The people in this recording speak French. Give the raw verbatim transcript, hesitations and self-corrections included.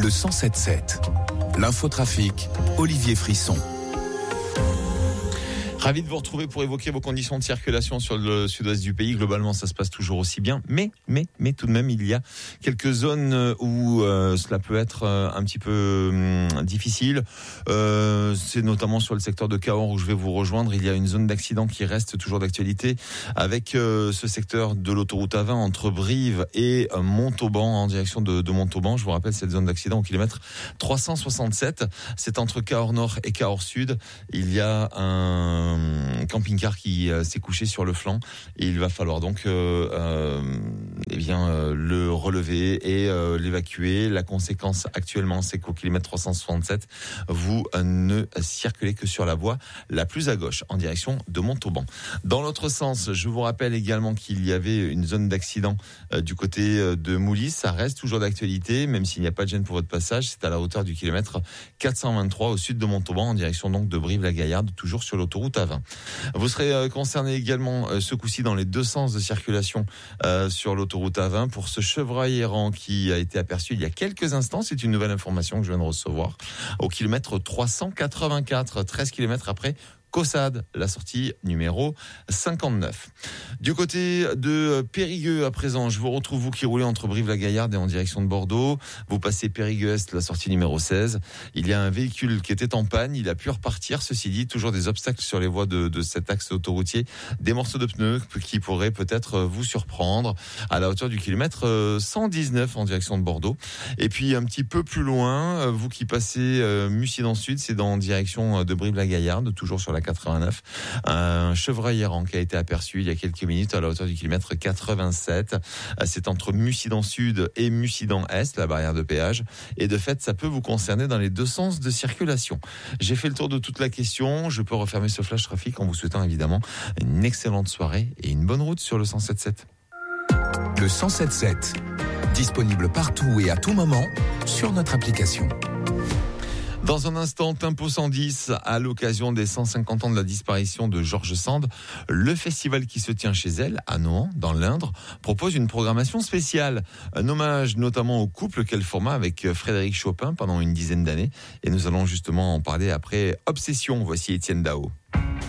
Le cent sept sept. L'infotrafic, Olivier Frisson. Ravi de vous retrouver pour évoquer vos conditions de circulation sur le sud-ouest du pays. Globalement, ça se passe toujours aussi bien. Mais, mais, mais tout de même, il y a quelques zones où euh, cela peut être euh, un petit peu hum, difficile. Euh, c'est notamment sur le secteur de Cahors où je vais vous rejoindre. Il y a une zone d'accident qui reste toujours d'actualité avec euh, ce secteur de l'autoroute A vingt entre Brive et euh, Montauban en direction de, de Montauban. Je vous rappelle cette zone d'accident au kilomètre trois cent soixante-sept. C'est entre Cahors Nord et Cahors Sud. Il y a un camping-car qui euh, s'est couché sur le flanc et il va falloir donc euh, euh, eh bien euh, le relever et euh, l'évacuer. La conséquence actuellement, c'est qu'au kilomètre trois cent soixante-sept, vous euh, ne circulez que sur la voie la plus à gauche en direction de Montauban. Dans l'autre sens, je vous rappelle également qu'il y avait une zone d'accident euh, du côté euh, de Moulis. Ça reste toujours d'actualité, même s'il n'y a pas de gêne pour votre passage. C'est à la hauteur du kilomètre quatre cent vingt-trois au sud de Montauban en direction donc de Brive-la-Gaillarde, toujours sur l'autoroute A vingt. Vous serez euh, concerné également euh, ce coup-ci dans les deux sens de circulation euh, sur l'autoroute A vingt pour ce chevreuil errant qui a été aperçu il y a quelques instants. C'est une nouvelle information que je viens de recevoir. Au kilomètre trois cent quatre-vingt-quatre, treize kilomètres après Caussade, la sortie numéro cinquante-neuf. Du côté de Périgueux, à présent, je vous retrouve, vous qui roulez entre Brive-la-Gaillarde et en direction de Bordeaux. Vous passez Périgueux-Est, la sortie numéro seize. Il y a un véhicule qui était en panne, il a pu repartir. Ceci dit, toujours des obstacles sur les voies de, de cet axe autoroutier. Des morceaux de pneus qui pourraient peut-être vous surprendre à la hauteur du kilomètre cent dix-neuf en direction de Bordeaux. Et puis un petit peu plus loin, vous qui passez Mussy dans le sud, c'est dans direction de Brive-la-Gaillarde, toujours sur la quatre-vingt-neuf, un chevreuil errant qui a été aperçu il y a quelques minutes à la hauteur du kilomètre quatre-vingt-sept. C'est entre Mussy dans Sud et Mussy dans Est, la barrière de péage. Et de fait, ça peut vous concerner dans les deux sens de circulation. J'ai fait le tour de toute la question. Je peux refermer ce flash trafic en vous souhaitant évidemment une excellente soirée et une bonne route sur le cent sept sept. Le cent sept sept. Disponible partout et à tout moment sur notre application. Dans un instant, Tempo cent dix, à l'occasion des cent cinquante ans de la disparition de George Sand, le festival qui se tient chez elle, à Nohant, dans l'Indre, propose une programmation spéciale. Un hommage notamment au couple qu'elle forma avec Frédéric Chopin pendant une dizaine d'années. Et nous allons justement en parler après Obsession. Voici Étienne Dao.